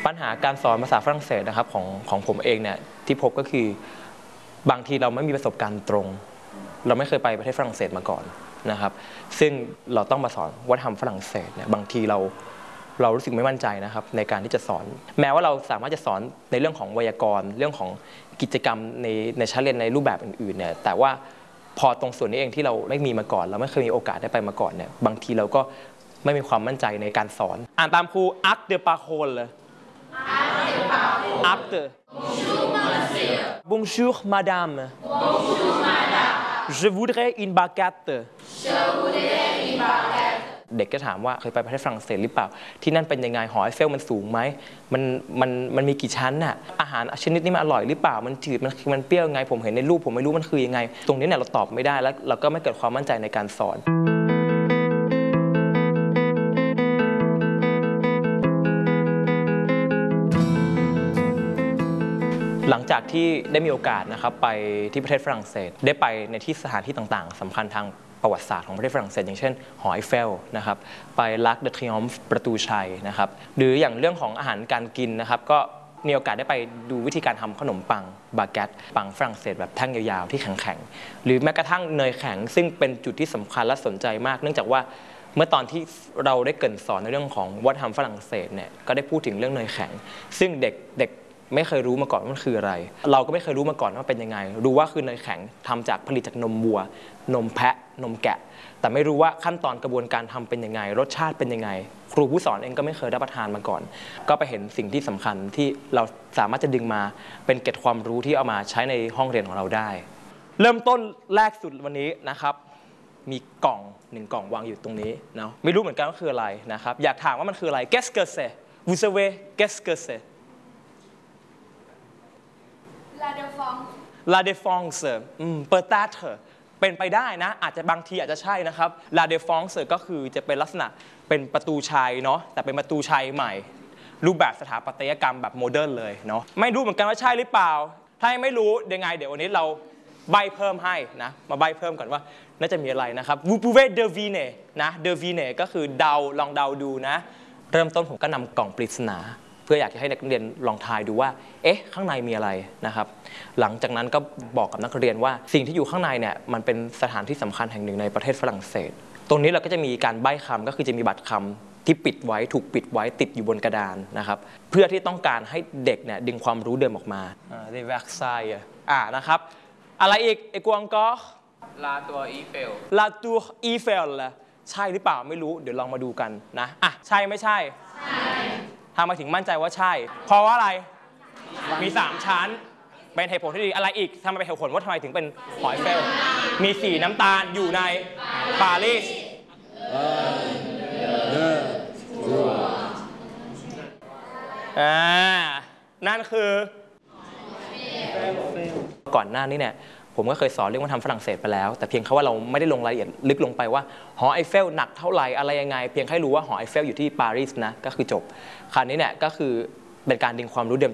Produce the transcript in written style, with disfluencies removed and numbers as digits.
ปัญหาการสอนภาษาฝรั่งเศสนะครับของผมเองเนี่ยที่พบก็คือบางทีเราไม่มีประสบการณ์ตรงเราไม่เคยไปประเทศฝรั่งเศสมาก่อนนะครับซึ่งเราต้องมาสอนวัฒนธรรมฝรั่งเศสเนี่ยบางทีเรารู้สึกไม่มั่นใจนะครับในการที่จะสอนแม้ว่าเราสามารถจะสอนในเรื่องของไวยากรณ์เรื่องของกิจกรรมในชั้นเรียนในรูปแบบอื่นๆเนี่ยแต่ว่าพอตรงส่วนนี้เองที่เราไม่มีมาก่อนเราไม่เคยมีโอกาสได้ไปมาก่อนเนี่ยบางทีเราก็ไม่มีความมั่นใจในการสอนอ่านตามครูอักเดปาโคลเลยacte bonjour madame je voudrais une baguette เด็กก็ถามว่าเคยไปประเทศฝรั่งเศสหรือเปล่าที่นั่นเป็นยังไงหอไอเฟลมันสูงไหมมันมีกี่ชั้นน่ะอาหารชนิดนี้มันอร่อยหรือเปล่ามันจืดมันเปรี้ยวยังไงผมเห็นในรูปผมไม่รู้มันคือยังไงตรงนี้เนี่ยเราตอบไม่ได้แล้วเราก็ไม่เกิดความมั่นใจในการสอนหลังจากที่ได้มีโอกาสนะครับไปที่ประเทศฝรั่งเศสได้ไปในที่สถานที่ต่างๆสำคัญทางประวัติศาสตร์ของประเทศฝรั่งเศสอย่างเช่นหอไอเฟลนะครับไปลักเดอะทริออมฟ์ประตูชัยนะครับหรืออย่างเรื่องของอาหารการกินนะครับก็มีโอกาสได้ไปดูวิธีการทำขนมปังบาเกตปังฝรั่งเศสแบบแท่งยาวๆที่แข็งๆหรือแม้กระทั่งเนยแข็งซึ่งเป็นจุดที่สำคัญและสนใจมากเนื่องจากว่าเมื่อตอนที่เราได้เกริ่นสอนในเรื่องของวัฒนธรรมฝรั่งเศสเนี่ยก็ได้พูดถึงเรื่องเนยแข็งซึ่งเด็กไม่เคยรู้มาก่อนว่ามันคืออะไรเราก็ไม่เคยรู้มาก่อนว่าเป็นยังไงรู้ว่าคือเนยแข็งทำจากผลิตจากนมวัวนมแพะนมแกะแต่ไม่รู้ว่าขั้นตอนกระบวนการทำเป็นยังไงรสชาติเป็นยังไงครูผู้สอนเองก็ไม่เคยรับประทานมาก่อนก็ไปเห็นสิ่งที่สำคัญที่เราสามารถจะดึงมาเป็นเกร็ดความรู้ที่เอามาใช้ในห้องเรียนของเราได้เริ่มต้นแรกสุดวันนี้นะครับมีกล่อง1 กล่องวางอยู่ตรงนี้เนาะไม่รู้เหมือนกันว่าคืออะไรนะครับอยากถามว่ามันคืออะไร Qu'est-ce que c'est Vous savez qu'est-ce que c'est La Défense peut-être เป็นไปได้นะอาจจะบางทีอาจจะใช่นะครับ La Défense ก็คือจะเป็นลักษณะเป็นประตูชัยเนาะแต่เป็นประตูชัยใหม่รูปแบบสถาปัตยกรรมแบบโมเดิร์นเลยเนาะไม่รู้เหมือนกันว่าใช่หรือเปล่าถ้าไม่รู้ยังไงเดี๋ยววันนี้เราใบเพิ่มให้นะมาใบเพิ่มก่อนว่าน่าจะมีอะไรนะครับ Vous pouvez deviner นะ deviner ก็คือเดาลองเดาดูนะเริ่มต้นผมก็นำกล่องปริศนาเพื่ออยากจะให้นักเรียนลองทายดูว่าเอ๊ะข้างในมีอะไรนะครับหลังจากนั้นก็บอกกับนักเรียนว่าสิ่งที่อยู่ข้างในเนี่ยมันเป็นสถานที่สำคัญแห่งหนึ่งในประเทศฝรั่งเศสตรงนี้เราก็จะมีการใบ้คำก็คือจะมีบัตรคำที่ปิดไว้ถูกปิดไว้ติดอยู่บนกระดานนะครับเพื่อที่ต้องการให้เด็กเนี่ยดึงความรู้เดิมออกมาเดเวอร์ไซน์นะครับอะไรอีกไอ้กวางก็ลาตัวอีเฟลลาตัวอีเฟลล่ะใช่หรือเปล่าไม่รู้เดี๋ยวลองมาดูกันนะใช่ไม่ใช่ใช่ทำไมถึงมั่นใจว่าใช่เพราะว่าอะไรมี3ชั้นเป็นเหตุผลที่ดีอะไรอีกทำไมเป็นเหตุผลว่าทำไมถึงเป็นหอไอเฟลมีสีน้ำตาลอยู่ในปารีสนั่นคือก่อนหน้านี้เนี่ยผมก็เคยสอนเรื่องวัฒนธรรมฝรั่งเศสไปแล้วแต่เพียงแค่ว่าเราไม่ได้ลงรายละเอียดลึกลงไปว่าหอไอเฟลหนักเท่าไหร่อะไรยังไงเพียงแค่รู้ว่าหอไอเฟลอยู่ที่ปารีสนะก็คือจบคราวนี้เนี่ยก็คือเป็นการดึงความรู้เดิม